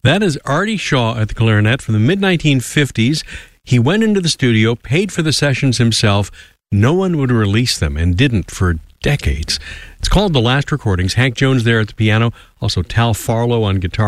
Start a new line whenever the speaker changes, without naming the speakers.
That is Artie Shaw at the clarinet from the mid-1950s. He went into the studio, paid for the sessions himself. No one would release them and didn't for decades. It's called The Last Recordings. Hank Jones there at the piano, also Tal Farlow on guitar.